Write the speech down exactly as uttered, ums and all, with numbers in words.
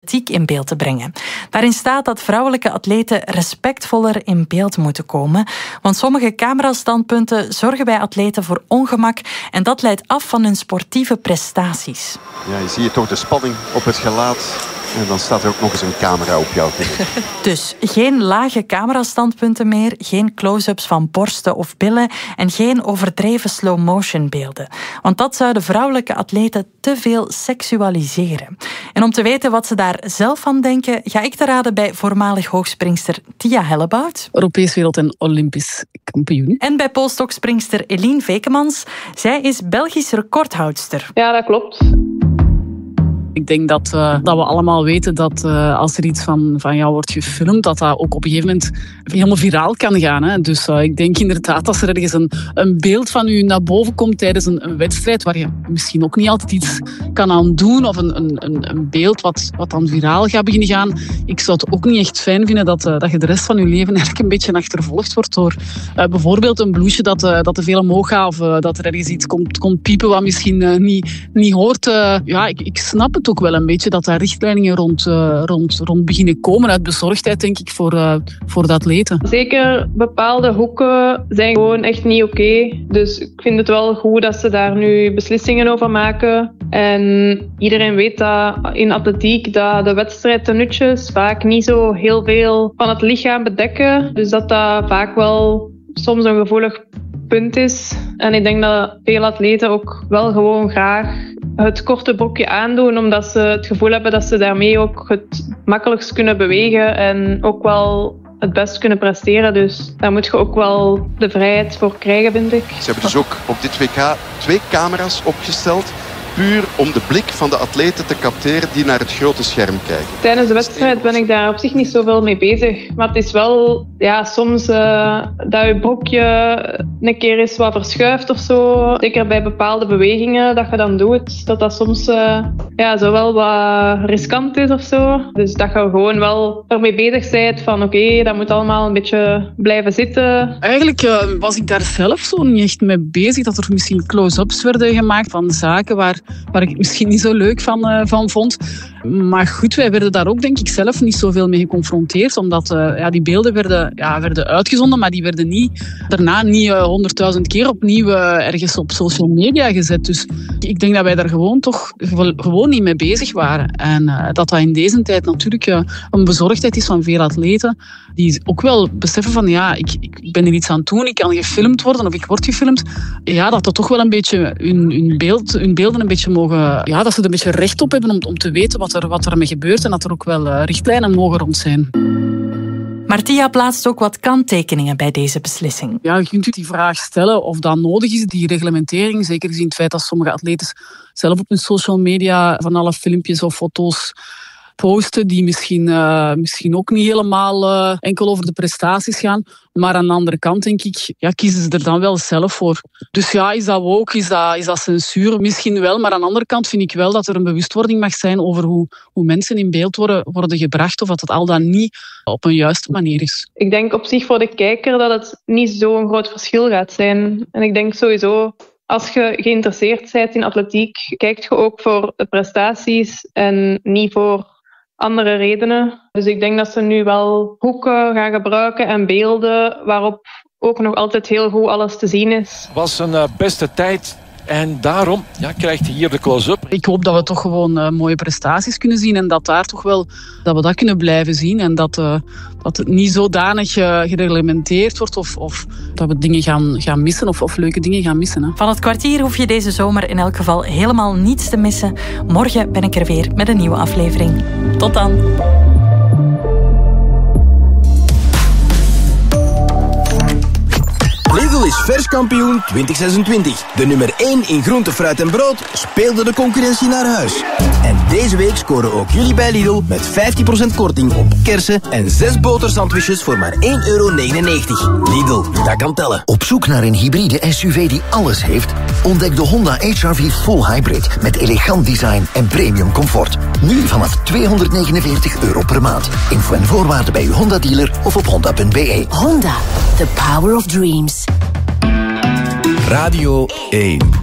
atletiek in beeld te brengen. Daarin staat dat vrouwelijke atleten respectvoller in beeld moeten komen, want sommige camerastandpunten zorgen bij atleten voor ongemak en dat leidt af van hun sportieve prestaties. Ja, je ziet toch de spanning op het gelaat. En dan staat er ook nog eens een camera op jou. Dus geen lage camerastandpunten meer, geen close-ups van borsten of billen en geen overdreven slow-motion beelden. Want dat zou de vrouwelijke atleten te veel seksualiseren. En om te weten wat ze daar zelf van denken, ga ik te raden bij voormalig hoogspringster Tia Hellebout. Europees wereld- en Olympisch kampioen. En bij polstokspringster Eline Vekemans. Zij is Belgisch recordhoudster. Ja, dat klopt. Ik denk dat, uh, dat we allemaal weten dat uh, als er iets van, van jou wordt gefilmd, dat dat ook op een gegeven moment helemaal viraal kan gaan. Hè. Dus uh, ik denk inderdaad als er ergens een, een beeld van u naar boven komt tijdens een, een wedstrijd waar je misschien ook niet altijd iets kan aan doen of een, een, een beeld wat, wat dan viraal gaat beginnen gaan. Ik zou het ook niet echt fijn vinden dat, uh, dat je de rest van je leven eigenlijk een beetje achtervolgd wordt door uh, bijvoorbeeld een blouseje dat, uh, dat te veel omhoog gaat of uh, dat er ergens iets komt, komt piepen wat misschien uh, niet, niet hoort. Uh, ja, ik, ik snap het ook wel een beetje dat daar richtlijningen rond, uh, rond, rond beginnen komen uit bezorgdheid, denk ik, voor, uh, voor de atleten. Zeker bepaalde hoeken zijn gewoon echt niet oké. Okay. Dus ik vind het wel goed dat ze daar nu beslissingen over maken. En iedereen weet dat in atletiek dat de wedstrijdtenutjes vaak niet zo heel veel van het lichaam bedekken. Dus dat dat vaak wel soms een gevoelig punt is. En ik denk dat veel atleten ook wel gewoon graag het korte broekje aandoen, omdat ze het gevoel hebben dat ze daarmee ook het makkelijkst kunnen bewegen en ook wel het best kunnen presteren. Dus daar moet je ook wel de vrijheid voor krijgen, vind ik. Ze hebben dus ook op dit W K twee camera's opgesteld, puur om de blik van de atleten te capteren die naar het grote scherm kijken. Tijdens de wedstrijd ben ik daar op zich niet zoveel mee bezig. Maar het is wel ja, soms uh, dat je broekje een keer eens wat verschuift of zo. Zeker bij bepaalde bewegingen dat je dan doet. Dat dat soms uh, ja, zo wel wat riskant is of zo. Dus dat je gewoon wel ermee bezig bent van oké, okay, dat moet allemaal een beetje blijven zitten. Eigenlijk uh, was ik daar zelf zo niet echt mee bezig. Dat er misschien close-ups werden gemaakt van zaken waar waar ik het misschien niet zo leuk van, uh, van vond. Maar goed, wij werden daar ook denk ik zelf niet zoveel mee geconfronteerd, omdat uh, ja, die beelden werden, ja, werden uitgezonden, maar die werden niet, daarna niet honderdduizend uh, keer opnieuw uh, ergens op social media gezet. Dus ik denk dat wij daar gewoon toch gewoon niet mee bezig waren. En uh, dat dat in deze tijd natuurlijk uh, een bezorgdheid is van veel atleten, die ook wel beseffen van ja, ik, ik ben er iets aan het doen, ik kan gefilmd worden of ik word gefilmd. Ja, dat dat toch wel een beetje hun, hun, beeld, hun beelden een beetje mogen, ja, dat ze er een beetje recht op hebben om, om te weten wat er, wat er mee gebeurt en dat er ook wel uh, richtlijnen mogen rond zijn. Maar Tia plaatst ook wat kanttekeningen bij deze beslissing. Ja, je kunt u die vraag stellen of dat nodig is, die reglementering. Zeker gezien het feit dat sommige atleten zelf op hun social media van alle filmpjes of foto's posten die misschien, uh, misschien ook niet helemaal uh, enkel over de prestaties gaan. Maar aan de andere kant denk ik, ja, kiezen ze er dan wel zelf voor. Dus ja, is dat woke, is dat, is dat censuur? Misschien wel, maar aan de andere kant vind ik wel dat er een bewustwording mag zijn over hoe, hoe mensen in beeld worden, worden gebracht of dat het al dan niet op een juiste manier is. Ik denk op zich voor de kijker dat het niet zo'n groot verschil gaat zijn. En ik denk sowieso, als je geïnteresseerd bent in atletiek, kijkt je ook voor de prestaties en niet voor andere redenen. Dus ik denk dat ze nu wel hoeken gaan gebruiken en beelden waarop ook nog altijd heel goed alles te zien is. Het was een uh, beste tijd en daarom ja, krijgt hij hier de close-up. Ik hoop dat we toch gewoon uh, mooie prestaties kunnen zien en dat daar toch wel dat we dat kunnen blijven zien en dat, uh, dat het niet zodanig uh, gereglementeerd wordt of, of dat we dingen gaan, gaan missen of, of leuke dingen gaan missen. Hè. Van het kwartier hoef je deze zomer in elk geval helemaal niets te missen. Morgen ben ik er weer met een nieuwe aflevering. Tot dan! Lidl is verskampioen twintig zesentwintig. De nummer één in groente, fruit en brood speelde de concurrentie naar huis. En deze week scoren ook jullie bij Lidl met vijftien procent korting op kersen en zes botersandwiches voor maar één euro negenennegentig. Lidl, dat kan tellen. Op zoek naar een hybride S U V die alles heeft? Ontdek de Honda H R V Full Hybrid met elegant design en premium comfort. Nu vanaf tweehonderdnegenenveertig euro per maand. Info en voorwaarden bij uw Honda dealer of op honda punt b e. Honda, the power of dreams. Radio één.